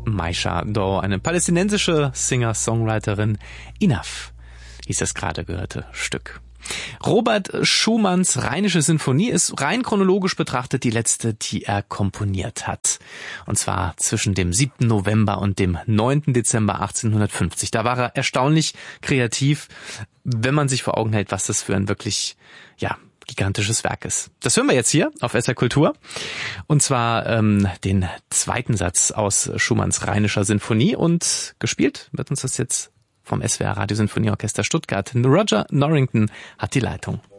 Maisha Do, eine palästinensische Singer-Songwriterin. Enough hieß das gerade gehörte Stück. Robert Schumanns Rheinische Sinfonie ist rein chronologisch betrachtet die letzte, die er komponiert hat. Und zwar zwischen dem 7. November und dem 9. Dezember 1850. Da war er erstaunlich kreativ, wenn man sich vor Augen hält, was das für ein wirklich, gigantisches Werk ist. Das hören wir jetzt hier auf SR Kultur. Und zwar den zweiten Satz aus Schumanns Rheinischer Sinfonie. Und gespielt wird uns das jetzt vom SWR Radiosinfonieorchester Stuttgart. Roger Norrington hat die Leitung.